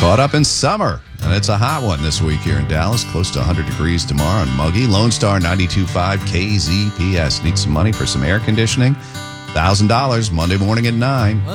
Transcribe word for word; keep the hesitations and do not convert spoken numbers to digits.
Caught up in summer, and it's a hot one this week here in Dallas. Close to one hundred degrees tomorrow and muggy. Lone Star ninety-two point five K Z P S. Need some money for some air conditioning? one thousand dollars Monday morning at nine.